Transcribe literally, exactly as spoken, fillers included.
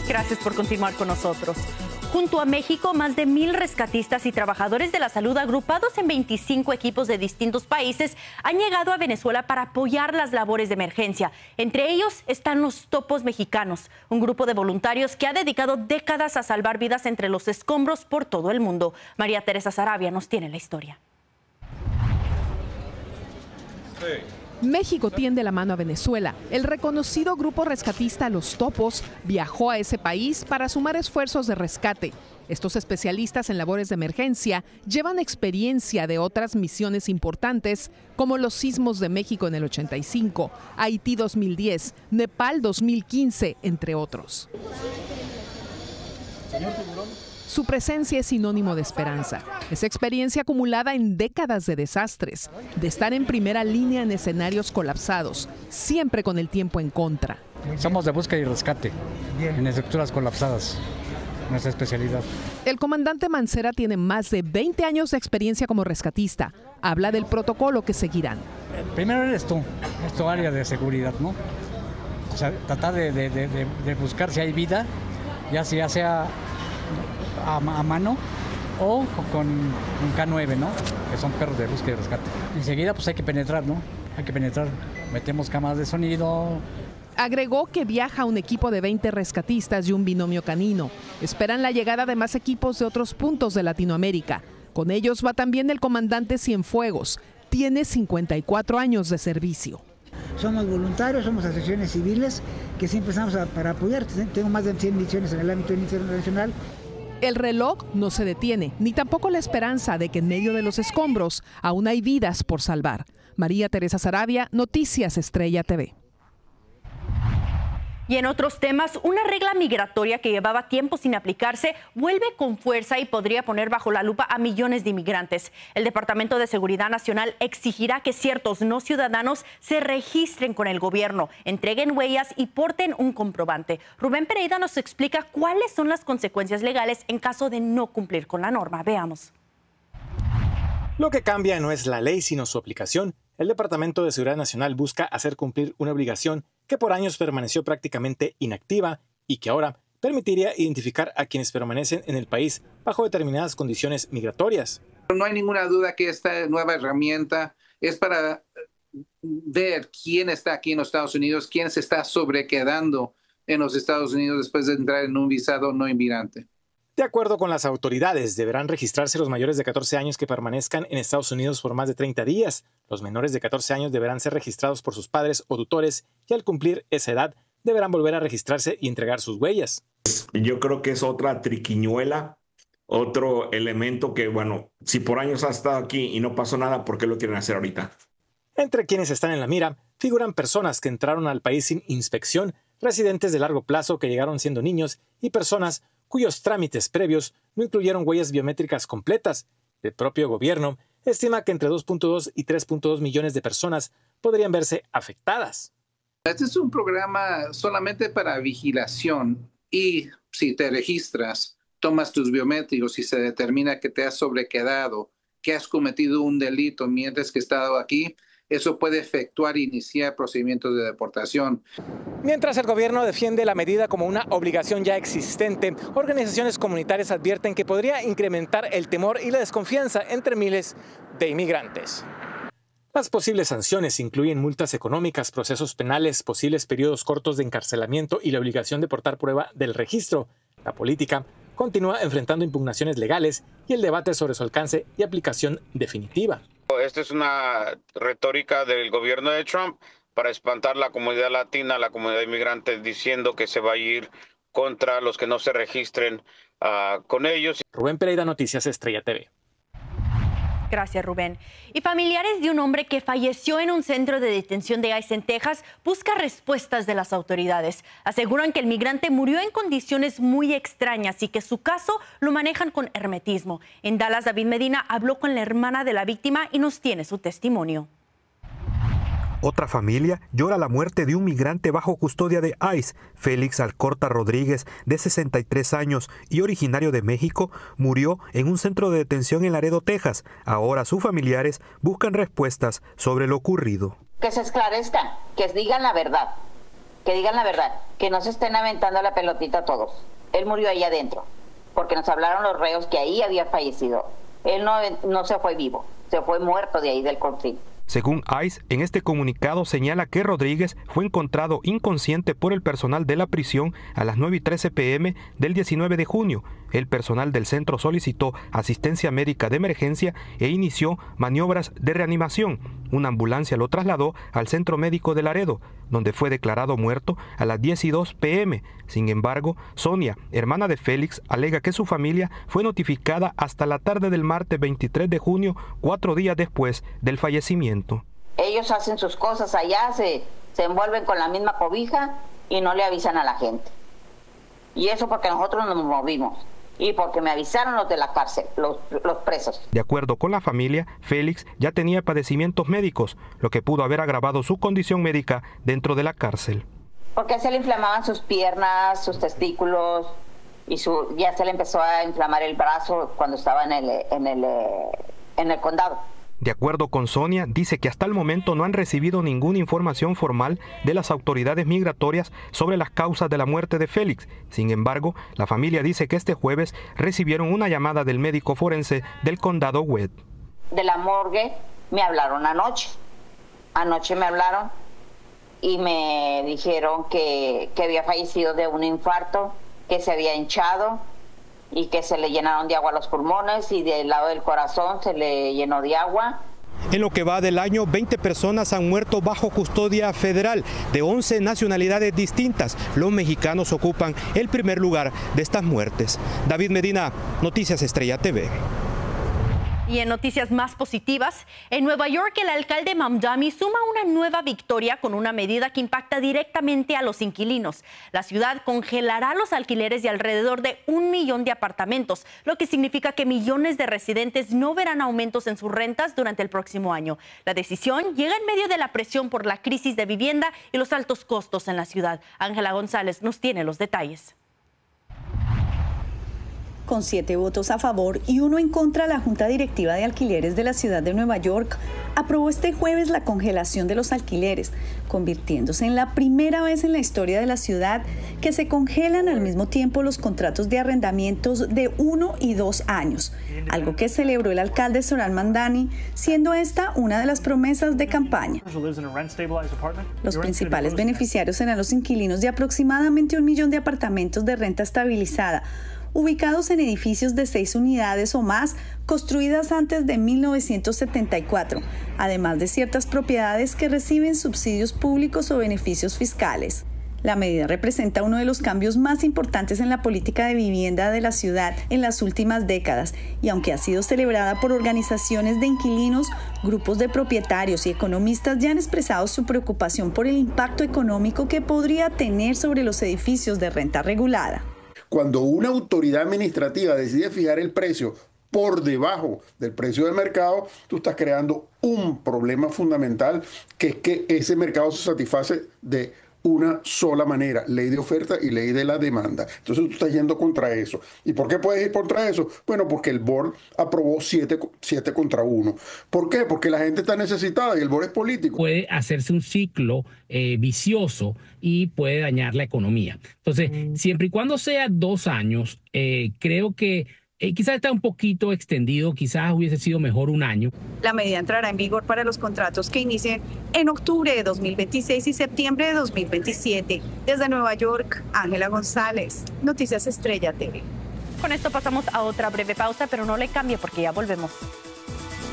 Gracias por continuar con nosotros. Junto a México, más de mil rescatistas y trabajadores de la salud agrupados en veinticinco equipos de distintos países han llegado a Venezuela para apoyar las labores de emergencia. Entre ellos están los Topos Mexicanos, un grupo de voluntarios que ha dedicado décadas a salvar vidas entre los escombros por todo el mundo. María Teresa Saravia nos tiene la historia. Sí. México tiende la mano a Venezuela. El reconocido grupo rescatista Los Topos viajó a ese país para sumar esfuerzos de rescate. Estos especialistas en labores de emergencia llevan experiencia de otras misiones importantes como los sismos de México en el ochenta y cinco, Haití dos mil diez, Nepal dos mil quince, entre otros. Su presencia es sinónimo de esperanza. Es experiencia acumulada en décadas de desastres, de estar en primera línea en escenarios colapsados, siempre con el tiempo en contra. Somos de búsqueda y rescate en estructuras colapsadas, nuestra especialidad. El comandante Mancera tiene más de veinte años de experiencia como rescatista. Habla del protocolo que seguirán. Primero eres tú, es tu área de seguridad, ¿no? O sea, tratar de, de, de, de buscar si hay vida, ya sea, ya sea A, a mano o con un K nueve, ¿no? Que son perros de búsqueda y rescate. Enseguida pues hay que penetrar, ¿no? Hay que penetrar. Metemos cámaras de sonido. Agregó que viaja un equipo de veinte rescatistas y un binomio canino. Esperan la llegada de más equipos de otros puntos de Latinoamérica. Con ellos va también el comandante Cienfuegos. Tiene cincuenta y cuatro años de servicio. Somos voluntarios, somos asociaciones civiles que siempre estamos a, para apoyar. Tengo más de cien misiones en el ámbito internacional. El reloj no se detiene, ni tampoco la esperanza de que en medio de los escombros aún hay vidas por salvar. María Teresa Saravia, Noticias Estrella T V. Y en otros temas, una regla migratoria que llevaba tiempo sin aplicarse vuelve con fuerza y podría poner bajo la lupa a millones de inmigrantes. El Departamento de Seguridad Nacional exigirá que ciertos no ciudadanos se registren con el gobierno, entreguen huellas y porten un comprobante. Rubén Pereira nos explica cuáles son las consecuencias legales en caso de no cumplir con la norma. Veamos. Lo que cambia no es la ley, sino su aplicación. El Departamento de Seguridad Nacional busca hacer cumplir una obligación que por años permaneció prácticamente inactiva y que ahora permitiría identificar a quienes permanecen en el país bajo determinadas condiciones migratorias. No hay ninguna duda que esta nueva herramienta es para ver quién está aquí en los Estados Unidos, quién se está sobrequedando en los Estados Unidos después de entrar en un visado no inmigrante. De acuerdo con las autoridades, deberán registrarse los mayores de catorce años que permanezcan en Estados Unidos por más de treinta días. Los menores de catorce años deberán ser registrados por sus padres o tutores y al cumplir esa edad deberán volver a registrarse y entregar sus huellas. Yo creo que es otra triquiñuela, otro elemento que, bueno, si por años ha estado aquí y no pasó nada, ¿por qué lo quieren hacer ahorita? Entre quienes están en la mira figuran personas que entraron al país sin inspección, residentes de largo plazo que llegaron siendo niños y personas cuyos trámites previos no incluyeron huellas biométricas completas. El propio gobierno estima que entre dos punto dos y tres punto dos millones de personas podrían verse afectadas. Este es un programa solamente para vigilación y si te registras, tomas tus biométricos y se determina que te has sobrequedado, que has cometido un delito mientras que has estado aquí, eso puede efectuar e iniciar procedimientos de deportación. Mientras el gobierno defiende la medida como una obligación ya existente, organizaciones comunitarias advierten que podría incrementar el temor y la desconfianza entre miles de inmigrantes. Las posibles sanciones incluyen multas económicas, procesos penales, posibles periodos cortos de encarcelamiento y la obligación de portar prueba del registro. La política continúa enfrentando impugnaciones legales y el debate sobre su alcance y aplicación definitiva. Esta es una retórica del gobierno de Trump para espantar la comunidad latina, la comunidad inmigrante, diciendo que se va a ir contra los que no se registren uh, con ellos. Rubén Pereira, Noticias Estrella T V. Gracias, Rubén. Y familiares de un hombre que falleció en un centro de detención de ICE en Texas buscan respuestas de las autoridades. Aseguran que el migrante murió en condiciones muy extrañas y que su caso lo manejan con hermetismo. En Dallas, David Medina habló con la hermana de la víctima y nos tiene su testimonio. Otra familia llora la muerte de un migrante bajo custodia de ICE. Félix Alcorta Rodríguez, de sesenta y tres años y originario de México, murió en un centro de detención en Laredo, Texas. Ahora sus familiares buscan respuestas sobre lo ocurrido. Que se esclarezcan, que digan la verdad. que digan la verdad, que no se estén aventando la pelotita a todos. Él murió ahí adentro, porque nos hablaron los reos que ahí había fallecido. Él no, no se fue vivo, se fue muerto de ahí del conflicto. Según ICE, en este comunicado señala que Rodríguez fue encontrado inconsciente por el personal de la prisión a las nueve y trece pm del diecinueve de junio. El personal del centro solicitó asistencia médica de emergencia e inició maniobras de reanimación. Una ambulancia lo trasladó al centro médico de Laredo, donde fue declarado muerto a las diez y dos pm. Sin embargo, Sonia, hermana de Félix, alega que su familia fue notificada hasta la tarde del martes veintitrés de junio, cuatro días después del fallecimiento. Ellos hacen sus cosas allá, se, se envuelven con la misma cobija y no le avisan a la gente. Y eso porque nosotros nos movimos y porque me avisaron los de la cárcel, los, los presos. De acuerdo con la familia, Félix ya tenía padecimientos médicos, lo que pudo haber agravado su condición médica dentro de la cárcel. Porque se le inflamaban sus piernas, sus testículos y su, ya se le empezó a inflamar el brazo cuando estaba en el, en el, en el condado. De acuerdo con Sonia, dice que hasta el momento no han recibido ninguna información formal de las autoridades migratorias sobre las causas de la muerte de Félix. Sin embargo, la familia dice que este jueves recibieron una llamada del médico forense del condado Webb. De la morgue me hablaron anoche. Anoche me hablaron y me dijeron que, que había fallecido de un infarto, que se había hinchado y que se le llenaron de agua los pulmones y del lado del corazón se le llenó de agua. En lo que va del año, veinte personas han muerto bajo custodia federal de once nacionalidades distintas. Los mexicanos ocupan el primer lugar de estas muertes. David Medina, Noticias Estrella T V. Y en noticias más positivas, en Nueva York el alcalde Mamdani suma una nueva victoria con una medida que impacta directamente a los inquilinos. La ciudad congelará los alquileres de alrededor de un millón de apartamentos, lo que significa que millones de residentes no verán aumentos en sus rentas durante el próximo año. La decisión llega en medio de la presión por la crisis de vivienda y los altos costos en la ciudad. Ángela González nos tiene los detalles. Con siete votos a favor y uno en contra, la Junta Directiva de Alquileres de la Ciudad de Nueva York aprobó este jueves la congelación de los alquileres, convirtiéndose en la primera vez en la historia de la ciudad que se congelan al mismo tiempo los contratos de arrendamientos de uno y dos años, algo que celebró el alcalde Zohran Mamdani, siendo esta una de las promesas de campaña. Los principales beneficiarios serán los inquilinos de aproximadamente un millón de apartamentos de renta estabilizada, ubicados en edificios de seis unidades o más, construidas antes de mil novecientos setenta y cuatro, además de ciertas propiedades que reciben subsidios públicos o beneficios fiscales. La medida representa uno de los cambios más importantes en la política de vivienda de la ciudad en las últimas décadas, y aunque ha sido celebrada por organizaciones de inquilinos, grupos de propietarios y economistas ya han expresado su preocupación por el impacto económico que podría tener sobre los edificios de renta regulada. Cuando una autoridad administrativa decide fijar el precio por debajo del precio del mercado, tú estás creando un problema fundamental, que es que ese mercado se satisface de una sola manera, ley de oferta y ley de la demanda. Entonces tú estás yendo contra eso. ¿Y por qué puedes ir contra eso? Bueno, porque el board aprobó siete, siete contra uno. ¿Por qué? Porque la gente está necesitada y el board es político. Puede hacerse un ciclo eh, vicioso y puede dañar la economía. Entonces, mm. siempre y cuando sea dos años, eh, creo que Eh, quizás está un poquito extendido, quizás hubiese sido mejor un año. La medida entrará en vigor para los contratos que inicien en octubre de dos mil veintiséis y septiembre de dos mil veintisiete. Desde Nueva York, Ángela González, Noticias Estrella T V. Con esto pasamos a otra breve pausa, pero no le cambie porque ya volvemos.